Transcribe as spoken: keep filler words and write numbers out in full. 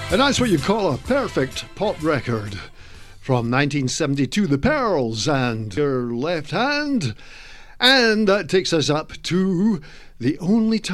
And that's what you call a perfect pop record. From nineteen seventy-two, The Pearls and Your Left Hand. And that takes us up to the only time